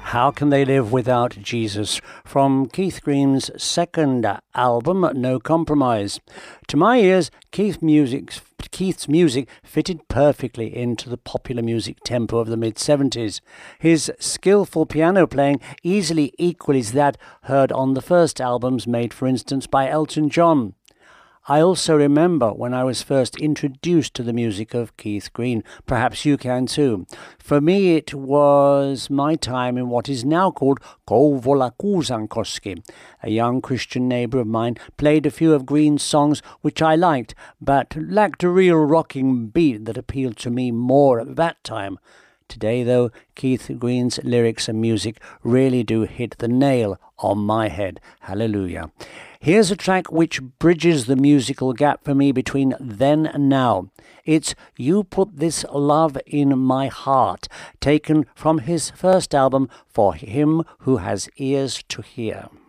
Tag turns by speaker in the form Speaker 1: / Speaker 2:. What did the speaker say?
Speaker 1: How Can They Live Without Jesus? From Keith Green's second album, No Compromise. To my ears, Keith's music fitted perfectly into the popular music tempo of the mid-70s. His skillful piano playing easily equals that heard on the first albums made, for instance, by Elton John. I also remember when I was first introduced to the music of Keith Green. Perhaps you can too. For me, it was my time in what is now called Kouvola Kuusankoski. A young Christian neighbour of mine played a few of Green's songs which I liked, but lacked a real rocking beat that appealed to me more at that time. Today, though, Keith Green's lyrics and music really do hit the nail on my head. Hallelujah. Here's a track which bridges the musical gap for me between then and now. It's You Put This Love in My Heart, taken from his first album, For Him Who Has Ears to Hear.